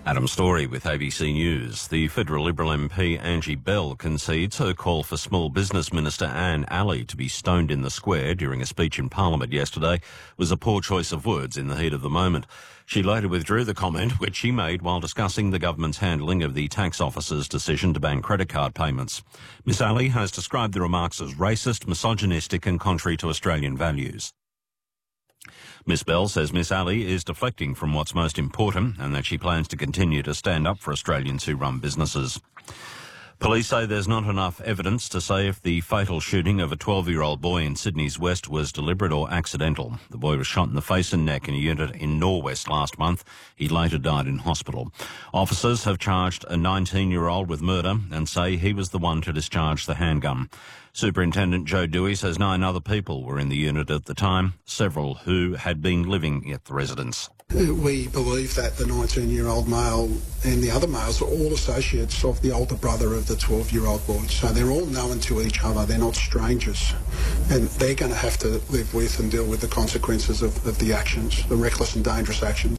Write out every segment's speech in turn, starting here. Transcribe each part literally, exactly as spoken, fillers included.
Adam Story with A B C News. The Federal Liberal M P Angie Bell concedes her call for Small Business Minister Anne Alley to be stoned in the square during a speech in Parliament yesterday was a poor choice of words in the heat of the moment. She later withdrew the comment, which she made while discussing the government's handling of the tax officer's decision to ban credit card payments. Miss Alley has described the remarks as racist, misogynistic and contrary to Australian values. Miss Bell says Miss Alley is deflecting from what's most important and that she plans to continue to stand up for Australians who run businesses. Police say there's not enough evidence to say if the fatal shooting of a twelve-year-old boy in Sydney's West was deliberate or accidental. The boy was shot in the face and neck in a unit in Norwest last month. He later died in hospital. Officers have charged a nineteen-year-old with murder and say he was the one to discharge the handgun. Superintendent Joe Dewey says nine other people were in the unit at the time, several who had been living at the residence. We believe that the nineteen-year-old male and the other males are all associates of the older brother of the twelve-year-old boy. So they're all known to each other. They're not strangers. And they're going to have to live with and deal with the consequences of, of the actions, the reckless and dangerous actions.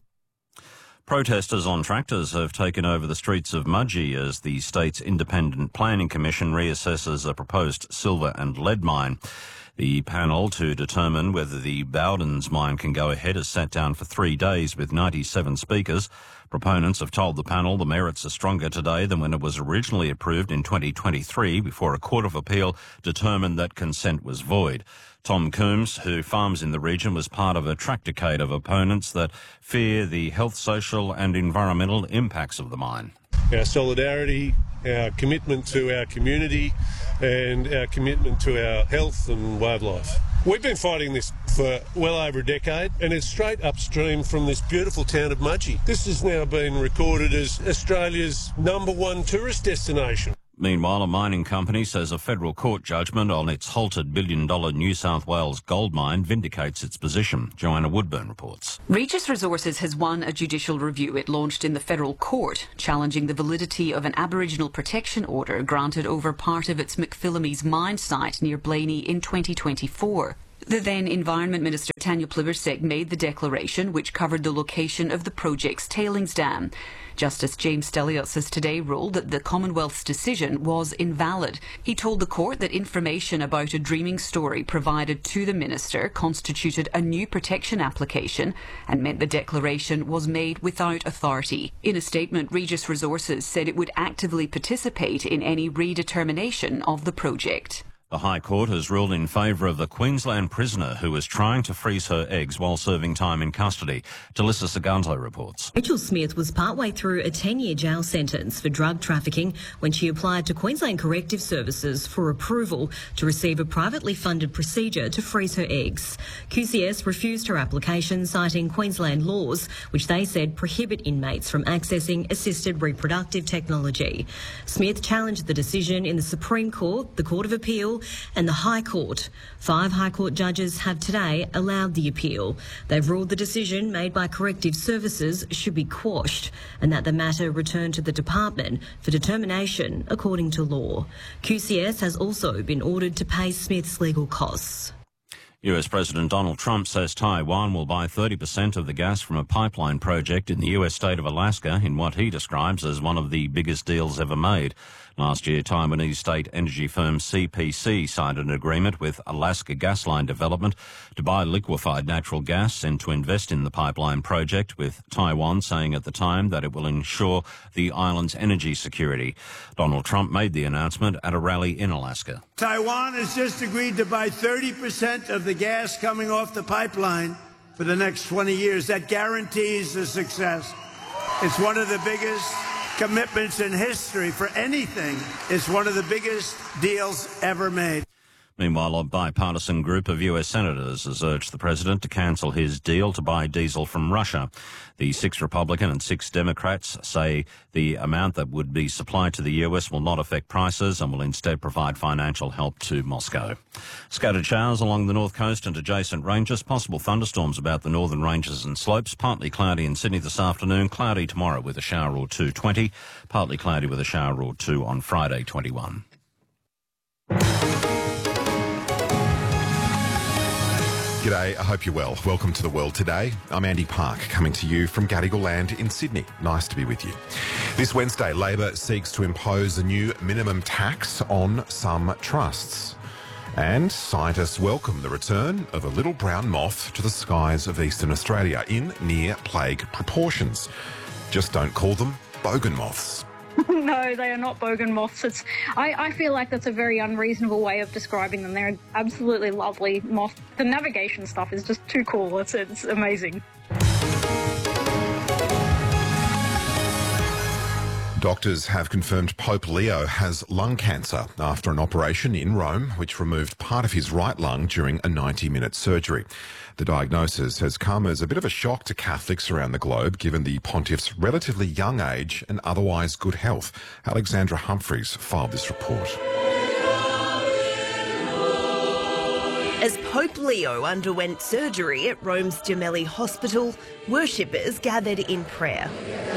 Protesters on tractors have taken over the streets of Mudgee as the state's Independent Planning Commission reassesses a proposed silver and lead mine. The panel to determine whether the Bowdens mine can go ahead has sat down for three days with ninety-seven speakers. Proponents have told the panel the merits are stronger today than when it was originally approved in twenty twenty-three before a Court of Appeal determined that consent was void. Tom Coombs, who farms in the region, was part of a tractorcade of opponents that fear the health, social and environmental impacts of the mine. Our solidarity, our commitment to our community and our commitment to our health and way of life. We've been fighting this for well over a decade and it's straight upstream from this beautiful town of Mudgee. This has now been recorded as Australia's number one tourist destination. Meanwhile, a mining company says a federal court judgment on its halted billion-dollar New South Wales gold mine vindicates its position. Joanna Woodburn reports. Regis Resources has won a judicial review it launched in the federal court, challenging the validity of an Aboriginal protection order granted over part of its McPhillamys mine site near Blaney in twenty twenty-four. The then Environment Minister Tanya Plibersek made the declaration, which covered the location of the project's tailings dam. Justice James Stelios has today ruled that the Commonwealth's decision was invalid. He told the court that information about a dreaming story provided to the minister constituted a new protection application and meant the declaration was made without authority. In a statement, Regis Resources said it would actively participate in any redetermination of the project. The High Court has ruled in favour of the Queensland prisoner who was trying to freeze her eggs while serving time in custody. Talissa Saganto reports. Rachel Smith was partway through a ten-year jail sentence for drug trafficking when she applied to Queensland Corrective Services for approval to receive a privately funded procedure to freeze her eggs. Q C S refused her application, citing Queensland laws, which they said prohibit inmates from accessing assisted reproductive technology. Smith challenged the decision in the Supreme Court, the Court of Appeal and the High Court. Five High Court judges have today allowed the appeal. They've ruled the decision made by Corrective Services should be quashed and that the matter return to the department for determination according to law. Q C S has also been ordered to pay Smith's legal costs. U S President Donald Trump says Taiwan will buy thirty percent of the gas from a pipeline project in the U S state of Alaska in what he describes as one of the biggest deals ever made. Last year, Taiwanese state energy firm C P C signed an agreement with Alaska Gasline Development to buy liquefied natural gas and to invest in the pipeline project, with Taiwan saying at the time that it will ensure the island's energy security. Donald Trump made the announcement at a rally in Alaska. Taiwan has just agreed to buy thirty percent of the gas coming off the pipeline for the next twenty years. That guarantees the success. It's one of the biggest commitments in history for anything. It's one of the biggest deals ever made. Meanwhile, a bipartisan group of U S senators has urged the president to cancel his deal to buy diesel from Russia. The six Republican and six Democrats say the amount that would be supplied to the U S will not affect prices and will instead provide financial help to Moscow. Scattered showers along the north coast and adjacent ranges. Possible thunderstorms about the northern ranges and slopes. Partly cloudy in Sydney this afternoon. Cloudy tomorrow with a shower or two, twenty. Partly cloudy with a shower or two on Friday, twenty-one. G'day, I hope you're well. Welcome to The World Today. I'm Andy Park, coming to you from Gadigal Land in Sydney. Nice to be with you. This Wednesday, Labor seeks to impose a new minimum tax on some trusts. And scientists welcome the return of a little brown moth to the skies of eastern Australia in near plague proportions. Just don't call them bogan moths. No, they are not bogan moths. It's, I, I feel like that's a very unreasonable way of describing them. They're absolutely lovely moths. The navigation stuff is just too cool. It's, it's amazing. Doctors have confirmed Pope Leo has lung cancer after an operation in Rome which removed part of his right lung during a ninety-minute surgery. The diagnosis has come as a bit of a shock to Catholics around the globe, given the pontiff's relatively young age and otherwise good health. Alexandra Humphreys filed this report. As Pope Leo underwent surgery at Rome's Gemelli Hospital, worshippers gathered in prayer.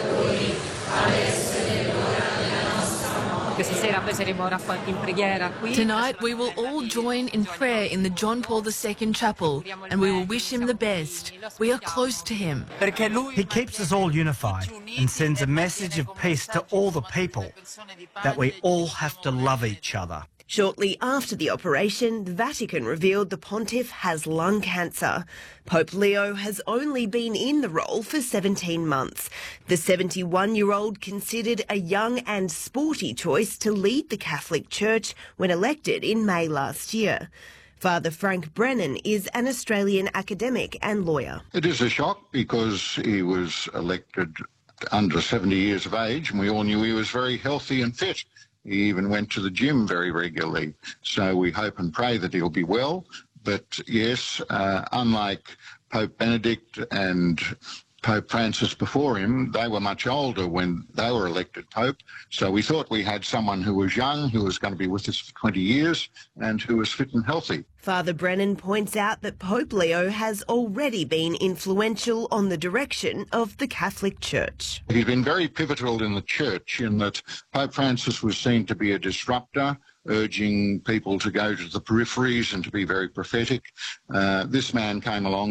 Tonight we will all join in prayer in the John Paul the Second Chapel, and we will wish him the best. We are close to him. He keeps us all unified and sends a message of peace to all the people, that we all have to love each other. Shortly after the operation, the Vatican revealed the pontiff has lung cancer. Pope Leo has only been in the role for seventeen months. The seventy-one-year-old considered a young and sporty choice to lead the Catholic Church when elected in May last year. Father Frank Brennan is an Australian academic and lawyer. It is a shock because he was elected under seventy years of age, and we all knew he was very healthy and fit. He even went to the gym very regularly. So we hope and pray that he'll be well. But yes, uh, unlike Pope Benedict and Pope Francis before him, they were much older when they were elected Pope. So we thought we had someone who was young, who was going to be with us for twenty years, and who was fit and healthy. Father Brennan points out that Pope Leo has already been influential on the direction of the Catholic Church. He's been very pivotal in the Church in that Pope Francis was seen to be a disruptor, urging people to go to the peripheries and to be very prophetic. Uh, this man came along